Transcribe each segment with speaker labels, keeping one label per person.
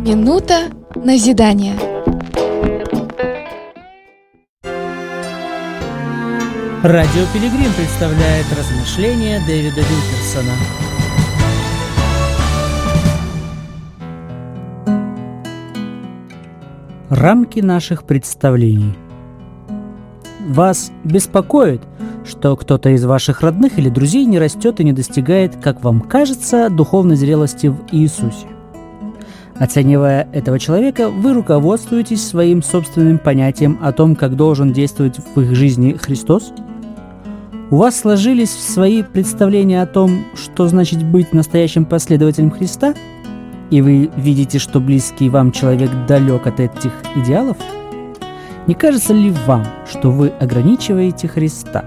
Speaker 1: Минута назидания.
Speaker 2: Радио Пилигрим представляет размышления Дэвида Вилкерсона. Рамки наших представлений. Вас беспокоит, что кто-то из ваших родных или друзей не растет и не достигает, как вам кажется, духовной зрелости в Иисусе. Оценивая этого человека, вы руководствуетесь своим собственным понятием о том, как должен действовать в их жизни Христос? У вас сложились свои представления о том, что значит быть настоящим последователем Христа? И вы видите, что близкий вам человек далек от этих идеалов? Не кажется ли вам, что вы ограничиваете Христа?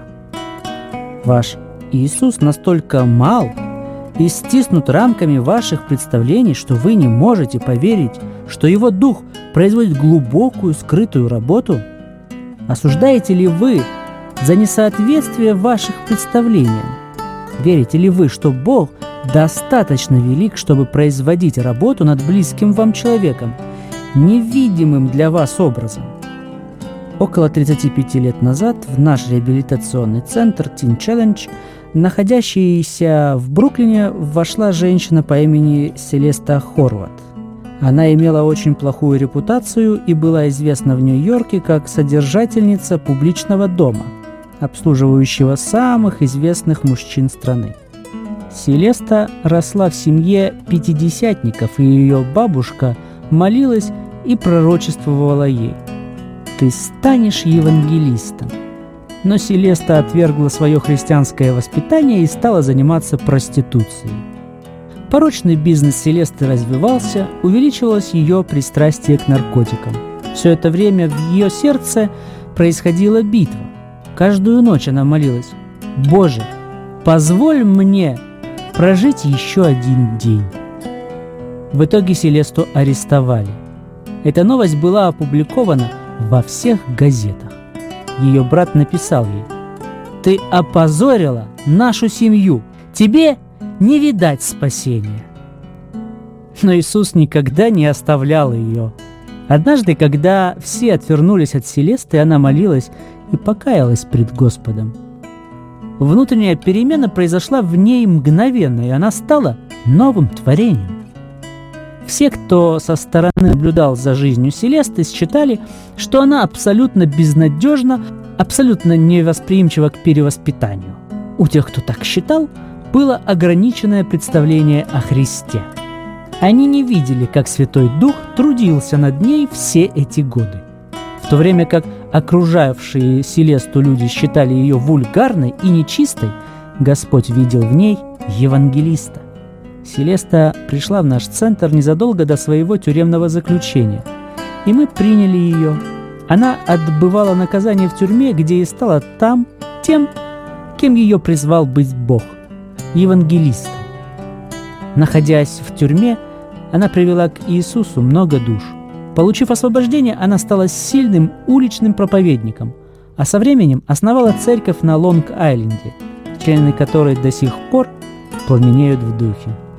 Speaker 2: Ваш Иисус настолько мал и стиснут рамками ваших представлений, что вы не можете поверить, что Его Дух производит глубокую скрытую работу? Осуждаете ли вы за несоответствие ваших представлениям? Верите ли вы, что Бог достаточно велик, чтобы производить работу над близким вам человеком, невидимым для вас образом? Около 35 лет назад в наш реабилитационный центр Teen Challenge, находящийся в Бруклине, вошла женщина по имени Селеста Хорват. Она имела очень плохую репутацию и была известна в Нью-Йорке как содержательница публичного дома, обслуживающего самых известных мужчин страны. Селеста росла в семье пятидесятников, и ее бабушка молилась и пророчествовала ей: «Ты станешь евангелистом». Но Селеста отвергла свое христианское воспитание и стала заниматься проституцией. Порочный бизнес Селесты развивался, увеличивалось ее пристрастие к наркотикам. Все это время в ее сердце происходила битва. Каждую ночь она молилась: «Боже, позволь мне прожить еще один день». В итоге Селесту арестовали. Эта новость была опубликована во всех газетах. Ее брат написал ей: «Ты опозорила нашу семью, тебе не видать спасения». Но Иисус никогда не оставлял ее. Однажды, когда все отвернулись от Селесты, она молилась и покаялась пред Господом. Внутренняя перемена произошла в ней мгновенно, и она стала новым творением. Все, кто со стороны наблюдал за жизнью Селесты, считали, что она абсолютно безнадежна, абсолютно невосприимчива к перевоспитанию. У тех, кто так считал, было ограниченное представление о Христе. Они не видели, как Святой Дух трудился над ней все эти годы. В то время как окружавшие Селесту люди считали ее вульгарной и нечистой, Господь видел в ней евангелиста. Селеста пришла в наш центр незадолго до своего тюремного заключения, и мы приняли ее. Она отбывала наказание в тюрьме, где и стала тем, кем ее призвал быть Бог – евангелистом. Находясь в тюрьме, она привела к Иисусу много душ. Получив освобождение, она стала сильным уличным проповедником, а со временем основала церковь на Лонг-Айленде, члены которой до сих пор пламенеют в духе.